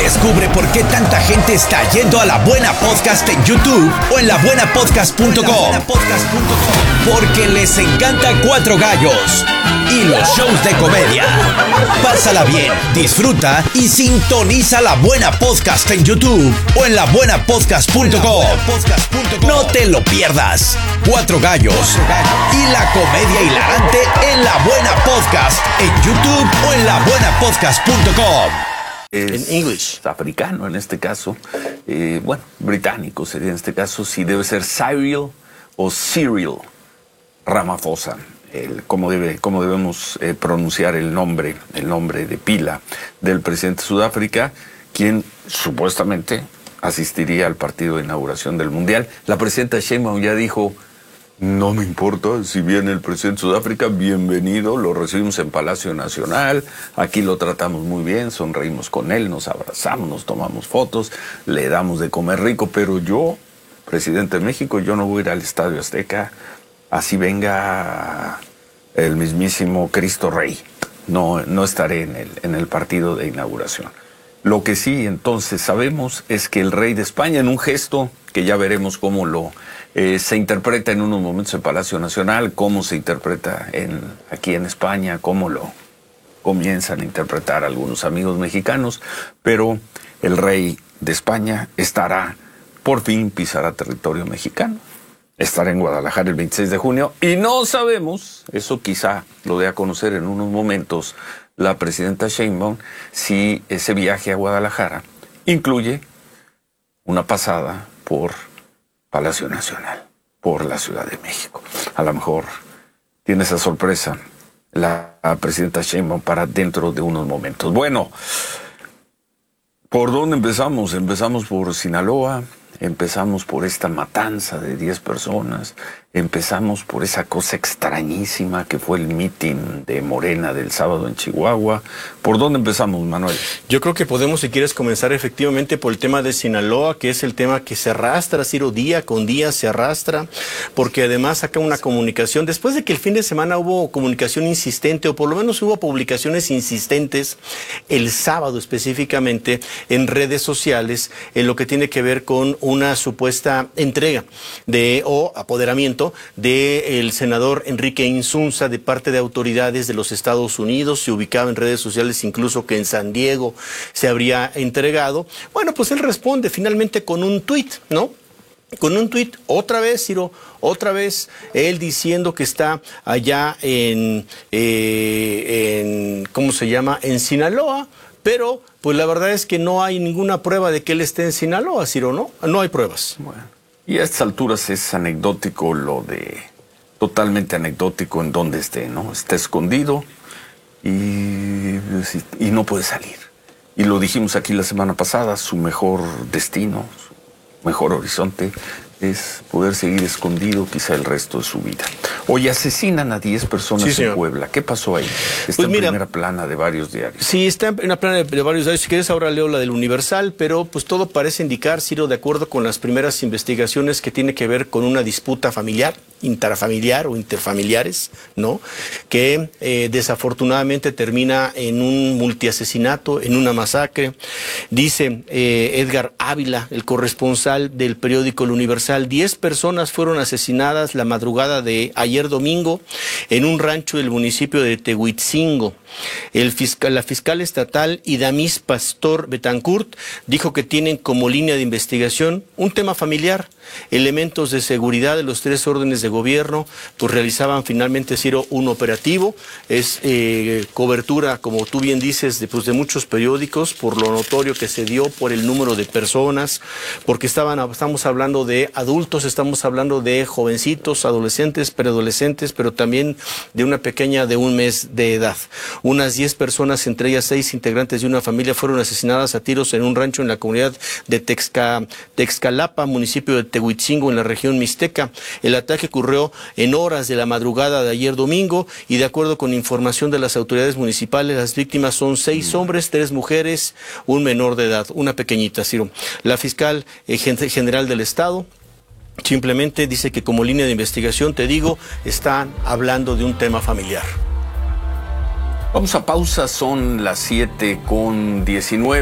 Descubre por qué tanta gente está yendo a La Buena Podcast en YouTube o en labuenapodcast.com. Porque les encanta Cuatro Gallos y los shows de comedia. Pásala bien, disfruta y sintoniza La Buena Podcast en YouTube o en labuenapodcast.com. No te lo pierdas. Cuatro Gallos y la comedia hilarante en La Buena Podcast en YouTube o en labuenapodcast.com. En English. Africano en este caso, británico sería en este caso, si debe ser Cyril o Cyril Ramaphosa, cómo debemos pronunciar el nombre de pila del presidente de Sudáfrica, quien supuestamente asistiría al partido de inauguración del Mundial. La presidenta Sheinbaum ya dijo: no me importa si viene el presidente de Sudáfrica, bienvenido, lo recibimos en Palacio Nacional, aquí lo tratamos muy bien, sonreímos con él, nos abrazamos, nos tomamos fotos, le damos de comer rico, pero yo, presidente de México, yo no voy a ir al Estadio Azteca, así venga el mismísimo Cristo Rey, no estaré en el partido de inauguración. Lo que sí entonces sabemos es que el rey de España, en un gesto que ya veremos cómo se interpreta en unos momentos en Palacio Nacional, cómo se interpreta aquí en España, cómo lo comienzan a interpretar algunos amigos mexicanos, pero el rey de España por fin pisará territorio mexicano. Estará en Guadalajara el 26 de junio y no sabemos, eso quizá lo dé a conocer en unos momentos la presidenta Sheinbaum, si ese viaje a Guadalajara incluye una pasada por Palacio Nacional, por la Ciudad de México. A lo mejor tiene esa sorpresa la presidenta Sheinbaum para dentro de unos momentos. Bueno, ¿por dónde empezamos? Empezamos por Sinaloa, empezamos por esta matanza de 10 personas, empezamos por esa cosa extrañísima que fue el mitin de Morena del sábado en Chihuahua. ¿Por dónde empezamos, Manuel? Yo creo que podemos, si quieres, comenzar efectivamente por el tema de Sinaloa, que es el tema que se arrastra, Ciro, día con día se arrastra, porque además saca una comunicación, después de que el fin de semana hubo comunicación insistente, o por lo menos hubo publicaciones insistentes, el sábado específicamente, en redes sociales, en lo que tiene que ver con una supuesta entrega o apoderamiento del senador Enrique Insunza de parte de autoridades de los Estados Unidos. Se ubicaba en redes sociales incluso que en San Diego se habría entregado. Bueno, pues él responde finalmente con un tuit, ¿no? Con un tuit, otra vez, Ciro, otra vez, él diciendo que está allá ¿cómo se llama? En Sinaloa, pero pues la verdad es que no hay ninguna prueba de que él esté en Sinaloa, Ciro, ¿no? No hay pruebas. Bueno, y a estas alturas es anecdótico totalmente anecdótico en dónde esté, ¿no? Está escondido y no puede salir. Y lo dijimos aquí la semana pasada, su mejor destino, su mejor horizonte es poder seguir escondido quizá el resto de su vida. Hoy asesinan a 10 personas en Puebla. ¿Qué pasó ahí? Está en primera plana de varios diarios. Sí, está en una plana de varios diarios. Si quieres ahora leo la del Universal, pero pues todo parece indicar, Ciro, de acuerdo con las primeras investigaciones, que tiene que ver con una disputa familiar, intrafamiliar o interfamiliares, ¿no? Que desafortunadamente termina en un multiasesinato, en una masacre. Dice Edgar Ávila, el corresponsal del periódico El Universal, 10 personas fueron asesinadas la madrugada de ayer domingo en un rancho del municipio de Tehuitzingo. La fiscal estatal Idamis Pastor Betancourt dijo que tienen como línea de investigación un tema familiar. Elementos de seguridad de los 3 órdenes de gobierno pues realizaban finalmente, Ciro, un operativo. Es cobertura, como tú bien dices, de muchos periódicos, por lo notorio que se dio, por el número de personas, porque estamos hablando de adultos, estamos hablando de jovencitos, adolescentes, preadolescentes, pero también de una pequeña de 1 mes de edad. Unas 10 personas, entre ellas 6 integrantes de una familia, fueron asesinadas a tiros en un rancho en la comunidad de Texcalapa, municipio de Tehuitzingo, en la región mixteca. El ataque ocurrió en horas de la madrugada de ayer domingo y, de acuerdo con información de las autoridades municipales, las víctimas son 6 hombres, 3 mujeres, un menor de edad, una pequeñita, Ciro. La fiscal general del Estado simplemente dice que como línea de investigación, te digo, están hablando de un tema familiar. Vamos a pausa, son las 7:19.